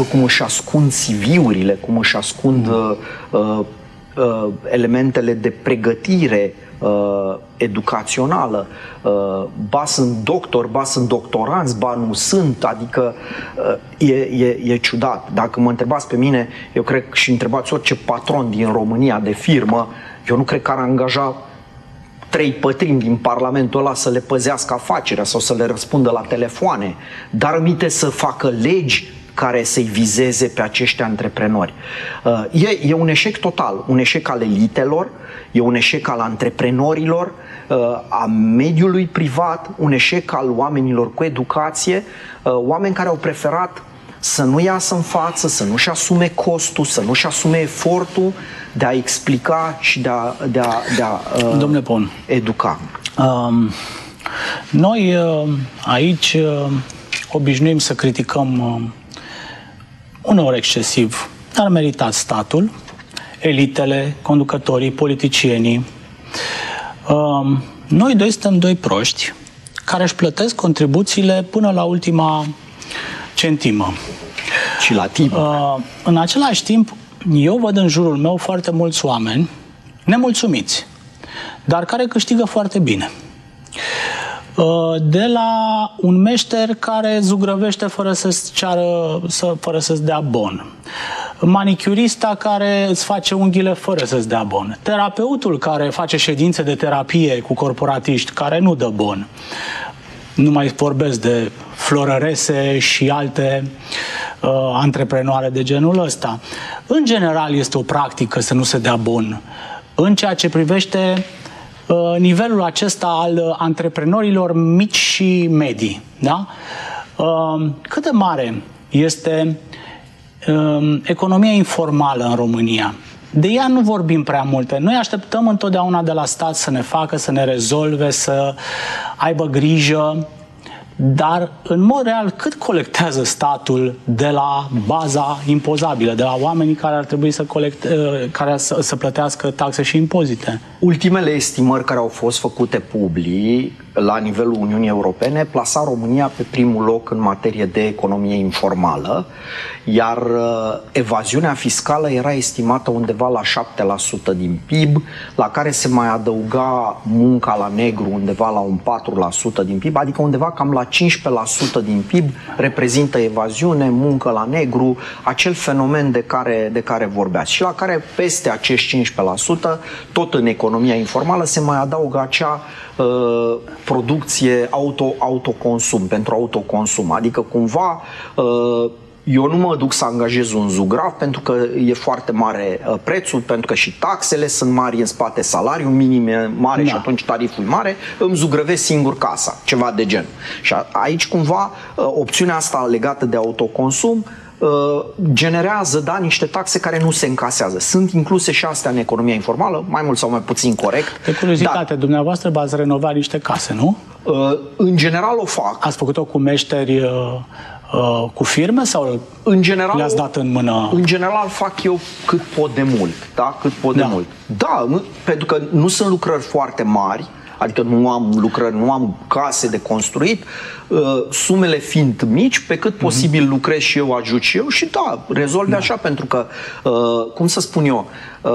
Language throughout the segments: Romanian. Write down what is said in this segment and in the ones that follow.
felul cum își ascund CV-urile, cum își ascund elementele de pregătire educațională, ba sunt doctori, ba sunt doctoranți, ba nu sunt, adică e ciudat. Dacă mă întrebați pe mine, eu cred și întrebați orice patron din România de firmă, eu nu cred că ar angaja 3/4 din Parlamentul ăla să le păzească afacerea sau să le răspundă la telefoane, dar aminte să facă legi care să-i vizeze pe acești antreprenori. E un eșec total, un eșec al elitelor, e un eșec al antreprenorilor, a mediului privat, un eșec al oamenilor cu educație, oameni care au preferat să nu iasă în față, să nu-și asume costul, să nu-și asume efortul de a explica și de a Domnule Pon, educa. Noi aici obișnuim să criticăm uneori excesiv, dar meritat statul, elitele, conducătorii, politicienii. Noi doi suntem doi proști care își plătesc contribuțiile până la ultima centimă. Și la timp. În același timp, eu văd în jurul meu foarte mulți oameni nemulțumiți, dar care câștigă foarte bine. De la un meșter care zugrăvește fără să-ți ceară, fără să-ți dea bon, manicurista care îți face unghiile fără să-ți dea bon, terapeutul care face ședințe de terapie cu corporatiști care nu dă bon. Nu mai vorbesc de florărese și alte antreprenoare de genul ăsta. În general este o practică să nu se dea bon. În ceea ce privește nivelul acesta al antreprenorilor mici și medii. Da? Cât de mare este economia informală în România? De ea nu vorbim prea multe. Noi așteptăm întotdeauna de la stat să ne facă, să ne rezolve, să aibă grijă. Dar, în mod real, cât colectează statul de la baza impozabilă, de la oamenii care ar trebui să plătească taxe și impozite? Ultimele estimări care au fost făcute public la nivelul Uniunii Europene plasa România pe primul loc în materie de economie informală, iar evaziunea fiscală era estimată undeva la 7% din PIB, la care se mai adăuga munca la negru undeva la un 4% din PIB, adică undeva cam la 15% din PIB reprezintă evaziune, muncă la negru, acel fenomen de care vorbeați. Și la care peste acești 15%, tot în economia informală, se mai adaugă acea producție autoconsum, pentru autoconsum. Adică cumva eu nu mă duc să angajez un zugrav pentru că e foarte mare prețul, pentru că și taxele sunt mari în spate, salariul minim e mare, da, și atunci tariful e mare, îmi zugrăvesc singur casa, ceva de gen. Și aici cumva opțiunea asta legată de autoconsum generează, da, niște taxe care nu se încasează. Sunt incluse și astea în economia informală, mai mult sau mai puțin corect. De curiozitate, dar dumneavoastră v-ați renovat niște case, nu? În general o fac. Ați făcut-o cu meșteri cu firme sau în general, le-ați dat în mână? În general fac eu cât pot de mult, da? Cât pot de mult. Da, pentru că nu sunt lucrări foarte mari, adică nu am lucrări, nu am case de construit, sumele fiind mici, pe cât posibil lucrez și eu, ajut și eu și da, rezolve așa, pentru că, cum să spun eu,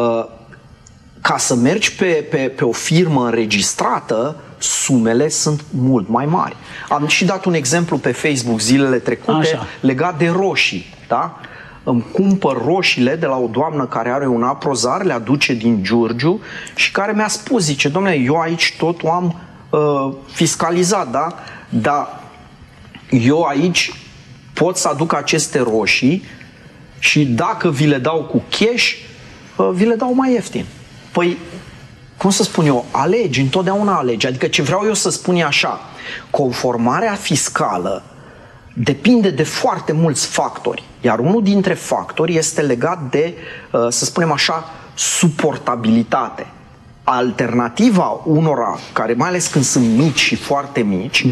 ca să mergi pe o firmă înregistrată, sumele sunt mult mai mari. Am și dat un exemplu pe Facebook zilele trecute legat de roșii, da? Îmi cumpăr roșiile de la o doamnă care are un aprozar, le aduce din Giurgiu și care mi-a spus, zice, dom'le, eu aici totul am fiscalizat, da? Dar eu aici pot să aduc aceste roșii și dacă vi le dau cu cash, vi le dau mai ieftin. Păi, cum să spun eu, alegi, întotdeauna alegi. Adică ce vreau eu să spun e așa, conformarea fiscală depinde de foarte mulți factori, iar unul dintre factori este legat de, să spunem așa, suportabilitate. Alternativa unora, care mai ales când sunt mici și foarte mici,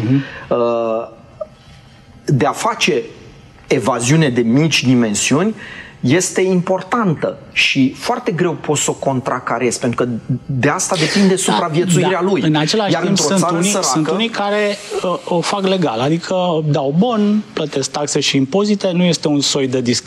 de a face evaziune de mici dimensiuni, este importantă și foarte greu poți să o contracarezi, pentru că de asta depinde supraviețuirea lui. În același timp sunt unii care o fac legal, adică dau bon, plătesc taxe și impozite, nu este un soi de discriminare.